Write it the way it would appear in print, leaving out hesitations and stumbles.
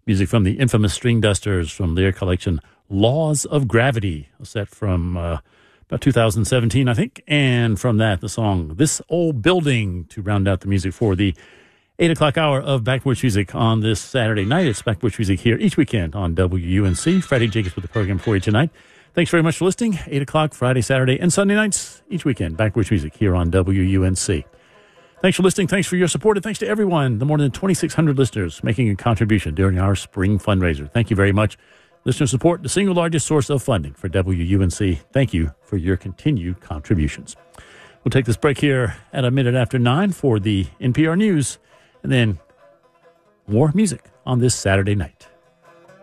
Music from the infamous String Dusters from their collection Laws of Gravity, a set from about 2017, I think. And from that, the song This Old Building to round out the music for the 8 o'clock hour of Backwoods Music on this Saturday night. It's Backwoods Music here each weekend on WUNC. Freddie Jacobs with the program for you tonight. Thanks very much for listening. 8 o'clock Friday, Saturday, and Sunday nights each weekend. Backwoods Music here on WUNC. Thanks for listening. Thanks for your support. And thanks to everyone, the more than 2,600 listeners making a contribution during our spring fundraiser. Thank you very much. Listener support, the single largest source of funding for WUNC. Thank you for your continued contributions. We'll take this break here at 9:01 for the NPR News, and then more music on this Saturday night.